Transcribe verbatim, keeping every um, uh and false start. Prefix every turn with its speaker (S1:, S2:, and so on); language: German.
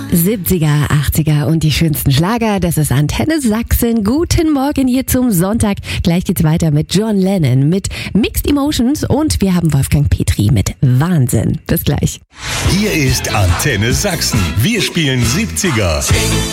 S1: siebziger, achtziger und die schönsten Schlager, das ist Antenne Sachsen. Guten Morgen hier zum Sonntag. Gleich geht's weiter mit John Lennon, mit Mixed Emotions und wir haben Wolfgang Petri mit Wahnsinn. Bis gleich.
S2: Hier ist Antenne Sachsen. Wir spielen siebziger.